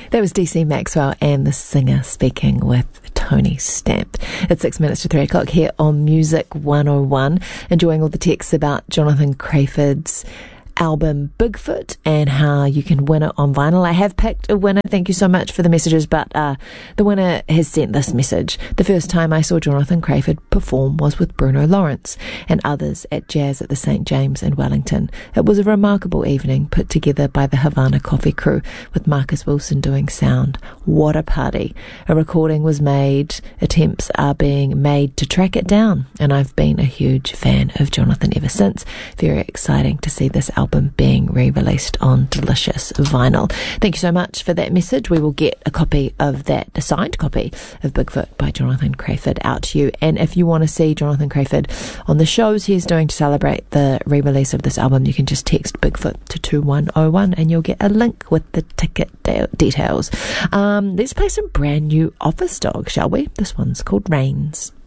That was DC Maxwell and the singer speaking with Tony Stamp. It's 6 minutes to 3 o'clock here on Music 101. Enjoying all the texts about Jonathan Crayford's album Bigfoot and how you can win it on vinyl. I have picked a winner. Thank you so much for the messages, but the winner has sent this message. The first time I saw Jonathan Crayford perform was with Bruno Lawrence and others at Jazz at the St. James in Wellington. It was a remarkable evening put together by the Havana Coffee crew with Marcus Wilson doing sound. What a party. A recording was made. Attempts are being made to track it down, and I've been a huge fan of Jonathan ever since. Very exciting to see this album being re-released on delicious vinyl. Thank you so much for that message. We will get a copy of that, a signed copy of Bigfoot by Jonathan Crayford out to you. And if you want to see Jonathan Crayford on the shows he's doing to celebrate the re-release of this album, you can just text Bigfoot to 2101 and you'll get a link with the ticket details. Let's play some brand new Office Dog, shall we? This one's called Rains.